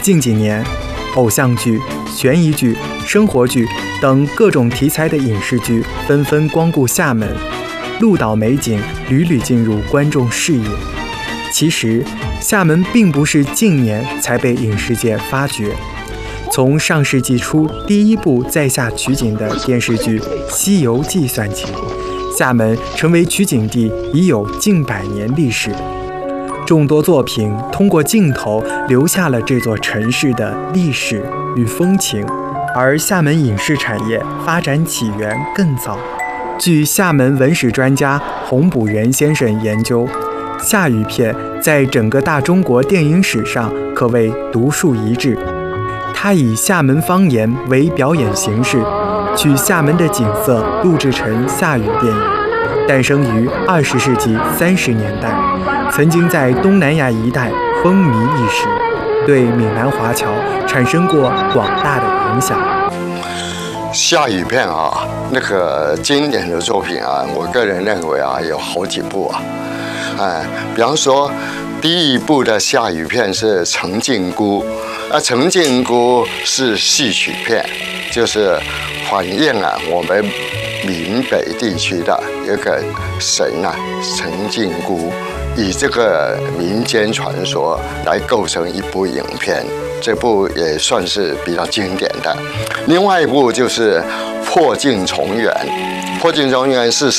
近几年，偶像剧、悬疑剧、生活剧等各种题材的影视剧纷纷光顾厦门，鹿岛美景屡屡进入观众视野。其实，厦门并不是近年才被影视界发掘。从上世纪初第一部在厦取景的电视剧《西游记》算起，厦门成为取景地已有近100年历史。众多作品通过镜头留下了这座城市的历史与风情，而厦门影视产业发展起源更早。据厦门文史专家洪补元先生研究，厦语片在整个大中国电影史上可谓独树一帜。他以厦门方言为表演形式，取厦门的景色录制成厦语电影，诞生于20世纪30年代，曾经在东南亚一带风靡一时，对闽南华侨产生过广大的影响。 厦语片啊，那个经典的作品啊，我个人认为啊，有好几部啊。比方说，第一部的厦语片是《陈靖姑》，陈靖姑是戏曲片，就是反映啊我们闽北地区的一个神啊，陈靖姑，以这个民间传说来构成一部影片，这部也算是比较经典的。另外一部就是《破镜重圆》，《破镜重圆》是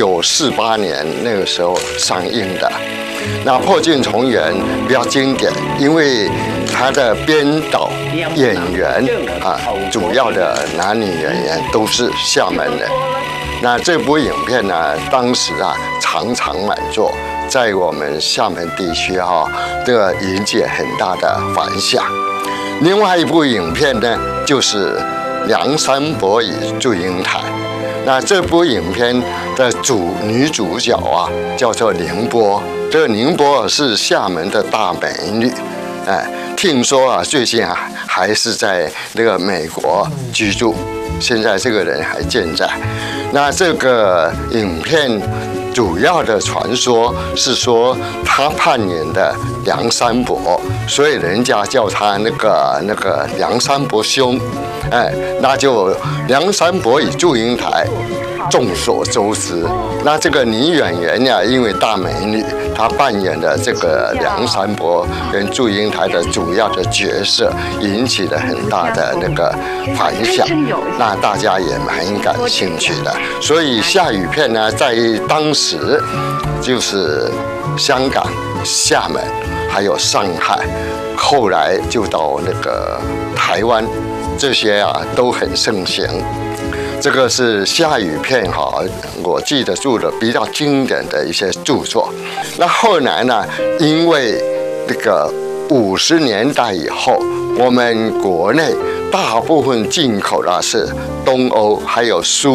1948年那个时候上映的。那《破镜重圆》比较经典，因为它的编导、演员啊，主要的男女演员都是厦门人。那这部影片呢，当时啊场场满座，在我们厦门地区这个引起很大的反响。另外一部影片呢，就是《梁山伯与祝英台》。那这部影片的女主角啊，叫做宁波。这个宁波是厦门的大美女，听说啊，最近啊还是在那个美国居住，现在这个人还健在。那这个影片主要的传说是说，他扮演的梁山伯，所以人家叫他那个梁山伯兄，那就梁山伯与祝英台。众所周知，那这个女演员呀，因为大美女，她扮演的这个梁山伯跟祝英台的主要的角色，引起了很大的那个反响，那大家也蛮感兴趣的。所以厦语片呢，在当时就是香港、厦门还有上海，后来就到那个台湾，这些啊都很盛行。这个是厦语片我记得住的比较经典的一些著作。那后来呢，因为这个50年代以后，我们国内大部分进口的是东欧还有苏